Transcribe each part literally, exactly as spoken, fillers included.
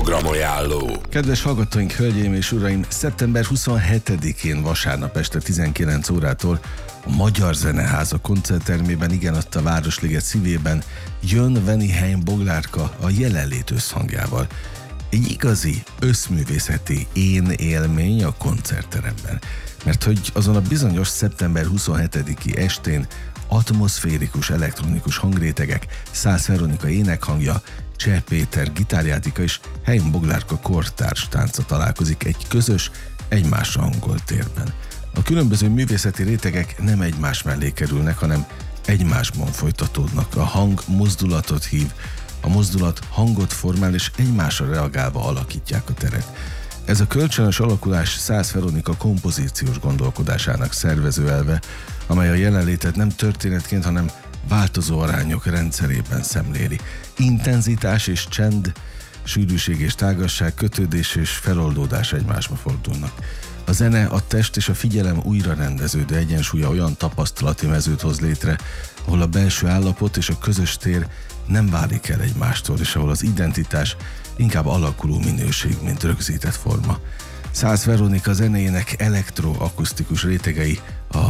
Programajánló. Kedves hallgatóink, hölgyeim és uraim, szeptember huszonhetedikén vasárnap este tizenkilenc órától a Magyar Zeneháza koncerttermében, igen, ott a Városliget szívében jön Veniheim Boglárka a Jelenlét összhangjával. Egy igazi összművészeti én élmény a koncertteremben. Mert hogy azon a bizonyos szeptember huszonhetediki estén atmoszférikus elektronikus hangrétegek, Szász Veronika énekhangja, Cseh Péter gitárjátéka és Heim Boglárka kortárs tánca találkozik egy közös, egymásra hangolt térben. A különböző művészeti rétegek nem egymás mellé kerülnek, hanem egymásban folytatódnak. A hang mozdulatot hív, a mozdulat hangot formál, és egymásra reagálva alakítják a teret. Ez a kölcsönös alakulás Szász Veronika kompozíciós gondolkodásának szervező elve, amely a jelenlétet nem történetként, hanem változó arányok rendszerében szemléli. Intenzitás és csend, sűrűség és tágasság, kötődés és feloldódás egymásba fordulnak. A zene, a test és a figyelem újra rendeződő egyensúlya olyan tapasztalati mezőt hoz létre, ahol a belső állapot és a közös tér nem válik el egymástól, és ahol az identitás inkább alakuló minőség, mint rögzített forma. Szász Veronika zenéjének elektroakusztikus rétegei a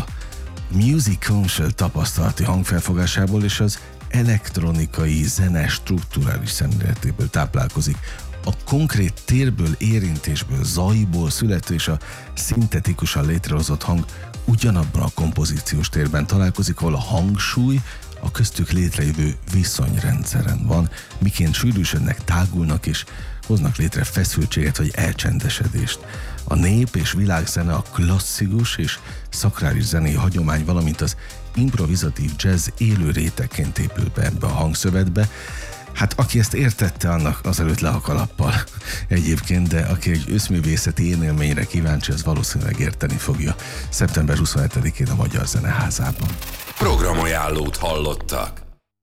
music conscious tapasztalati hangfelfogásából és az elektronikai zene strukturális szemléletéből táplálkozik. A konkrét térből, érintésből, zajból születő és a szintetikusan létrehozott hang ugyanabban a kompozíciós térben találkozik, ahol a hangsúly a köztük létrejövő viszonyrendszeren van, miként sűrűsödnek, tágulnak és hoznak létre feszültséget vagy elcsendesedést. A nép és világzene, a klasszikus és szakrális zenei hagyomány, valamint az improvizatív jazz élő rétegként épül be ebbe a hangszövetbe. Hát aki ezt értette, annak azelőtt le a kalappal egyébként, de aki egy összművészeti élményre kíváncsi, az valószínűleg érteni fogja szeptember huszonhetedikén a Magyar Zeneházában. Programajánlót hallottak.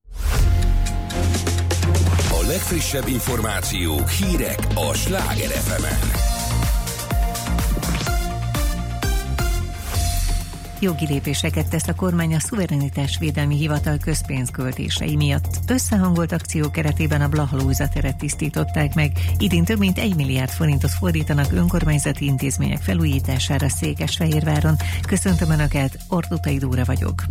A legfrissebb információk, hírek a Sláger ef emen. Jogi lépéseket tesz a kormány a Szuverenitásvédelmi Hivatal közpénzköltései miatt. Összehangolt akció keretében a Blaha Lujza teret tisztították meg. Idén több mint egy milliárd forintot fordítanak önkormányzati intézmények felújítására Székesfehérváron. Köszöntöm Önöket, Ordutai Dóra vagyok.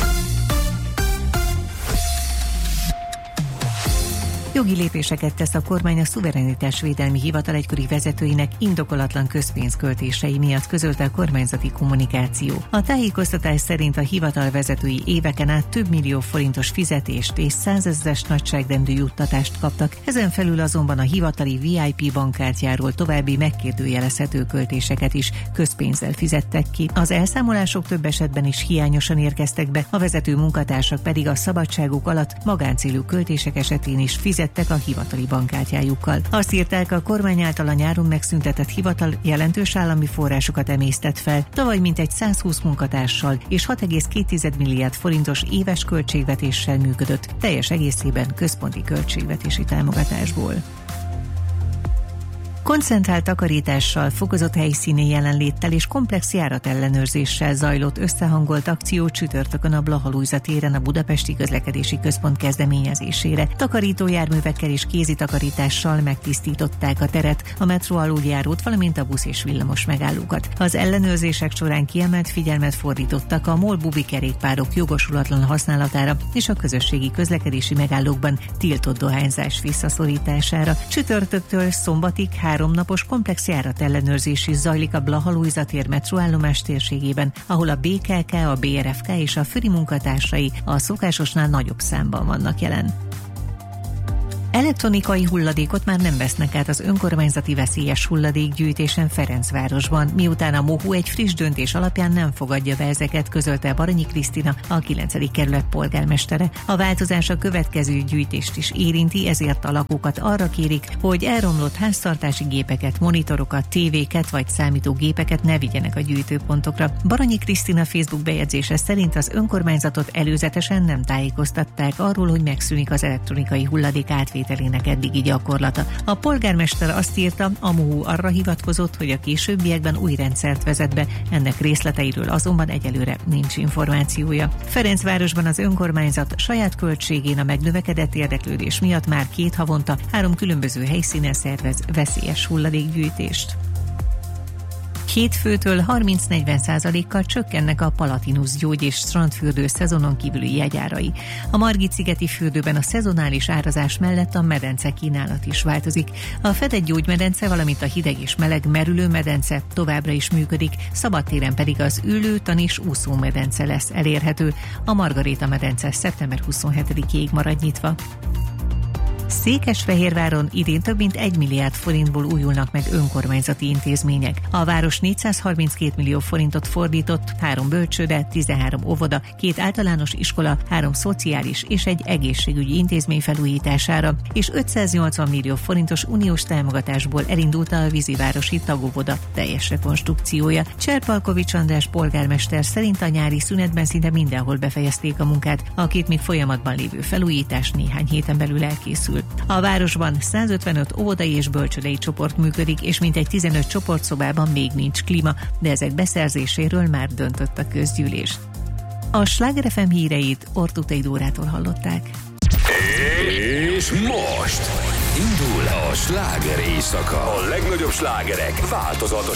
Jogi lépéseket tesz a kormány a Szuverenitásvédelmi Hivatal egykori vezetőinek indokolatlan közpénzköltései miatt, közölte a kormányzati kommunikáció. A tájékoztatás szerint a hivatal vezetői éveken át több millió forintos fizetést és százezres nagyságrendű juttatást kaptak, ezen felül azonban a hivatali vé i pé bankkártyáról további megkérdőjelezhető költéseket is közpénzzel fizettek ki. Az elszámolások több esetben is hiányosan érkeztek be, a vezető munkatársak pedig a szabadságuk alatt magáncélú költések esetén is fizettek a hivatali bankkártyájukkal. Azt írták, a kormány által a nyáron megszüntetett hivatal jelentős állami forrásokat emésztett fel, tavaly mintegy százhúsz munkatársal és hat egész két milliárd forintos éves költségvetéssel működött, teljes egészében központi költségvetési támogatásból. Koncentrált takarítással, fokozott helyszíni jelenléttel és komplex járatellenőrzéssel zajlott összehangolt akció csütörtökön a Blaha Lujza téren a Budapesti Közlekedési Központ kezdeményezésére. Takarító járművekkel és kézitakarítással megtisztították a teret, a metró aluljárót, valamint a busz és villamos megállókat. Az ellenőrzések során kiemelt figyelmet fordítottak a MOL-bubi kerékpárok jogosulatlan használatára és a közösségi közlekedési megállókban tiltott dohányzás visszaszorítására. Csütörtöktől szombatig háromnapos komplex járatellenőrzés is zajlik a Blaha Lujza tér metróállomás térségében, ahol a bé ká ká, a bé er ef ká és a Föri munkatársai a szokásosnál nagyobb számban vannak jelen. Elektronikai hulladékot már nem vesznek át az önkormányzati veszélyes hulladékgyűjtésen Ferencvárosban, miután a MOHU egy friss döntés alapján nem fogadja be ezeket, közölte Baranyi Krisztina, a kilencedik kerület polgármestere. A változás a következő gyűjtést is érinti, ezért a lakókat arra kérik, hogy elromlott háztartási gépeket, monitorokat, tévéket vagy számítógépeket ne vigyenek a gyűjtőpontokra. Baranyi Krisztina Facebook bejegyzése szerint az önkormányzatot előzetesen nem tájékoztatták arról, hogy megszűnik az elektronikai hulladék átvétel átvételének eddigi gyakorlata. A polgármester azt írta, a MOHU arra hivatkozott, hogy a későbbiekben új rendszert vezet be, ennek részleteiről azonban egyelőre nincs információja. Ferencvárosban az önkormányzat saját költségén a megnövekedett érdeklődés miatt már két havonta három különböző helyszínen szervez veszélyes hulladékgyűjtést. Hétfőtől harminc-negyven százalékkal csökkennek a Palatinus gyógy- és strandfürdő szezonon kívüli jegyárai. A Margit-szigeti fürdőben a szezonális árazás mellett a medence kínálat is változik. A fedett gyógymedence, valamint a hideg és meleg merülő medence továbbra is működik, szabadtéren pedig az ülő, tanis, úszómedence lesz elérhető. A Margaréta medence szeptember huszonhetedikéig marad nyitva. Székesfehérváron idén több mint egy milliárd forintból újulnak meg önkormányzati intézmények. A város négyszázharminckét millió forintot fordított három bölcsőde, tizenhárom óvoda, két általános iskola, három szociális és egy egészségügyi intézmény felújítására, és ötszáznyolcvan millió forintos uniós támogatásból elindult a vízivárosi tagóvoda teljes rekonstrukciója. Cserpalkovics András polgármester szerint a nyári szünetben szinte mindenhol befejezték a munkát, a két még folyamatban lévő felújítás néhány héten belül elkészül. A városban százötvenöt óvodai és bölcsődei csoport működik, és mintegy tizenöt csoportszobában még nincs klíma, de ezek beszerzéséről már döntött a közgyűlés. A Sláger ef em híreit Ortutai Dórától hallották. És most indul a sláger éjszaka. A legnagyobb slágerek változatos